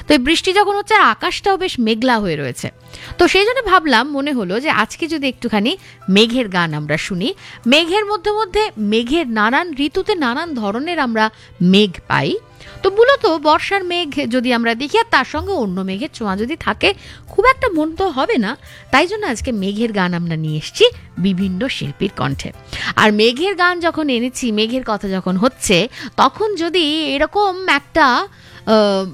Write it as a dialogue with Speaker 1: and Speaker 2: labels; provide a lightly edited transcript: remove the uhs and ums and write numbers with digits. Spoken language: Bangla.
Speaker 1: তো এই বৃষ্টি যখন হচ্ছে আর আকাশটাও বেশ মেঘলা হয়ে রয়েছে, তো সেই জন্য ভাবলাম, মনে হলো যে আজকে যদি একটুখানি মেঘের গান আমরা শুনি। মেঘের মধ্যে মধ্যে মেঘের নানান ঋতুতে নানান ধরনের আমরা মেঘ পাই। তো মূলত বর্ষার মেঘ যদি আমরা দেখি আর তার সঙ্গে অন্য মেঘের ছোঁয়া যদি থাকে, খুব একটা মন তো হবে না। তাই জন্য আজকে মেঘের গান আমরা নিয়ে এসেছি বিভিন্ন শিল্পীর কণ্ঠে। আর মেঘের গান যখন এনেছি, মেঘের কথা যখন হচ্ছে, তখন যদি এরকম একটা